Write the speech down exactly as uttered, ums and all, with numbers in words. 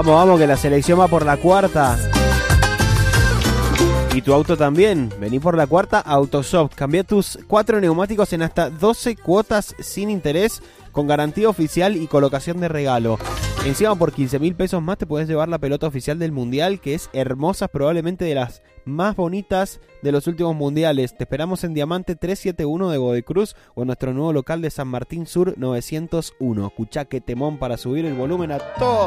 Vamos, vamos, que la selección va por la cuarta. Y tu auto también. Vení por la cuarta Autoshop. Cambia tus cuatro neumáticos en hasta doce cuotas sin interés, con garantía oficial y colocación de regalo. Encima por quince mil pesos más te podés llevar la pelota oficial del Mundial, que es hermosa, probablemente de las más bonitas de los últimos mundiales. Te esperamos en Diamante trescientos setenta y uno de Godoy Cruz o en nuestro nuevo local de San Martín Sur novecientos uno. Escuchá que temón para subir el volumen a todo.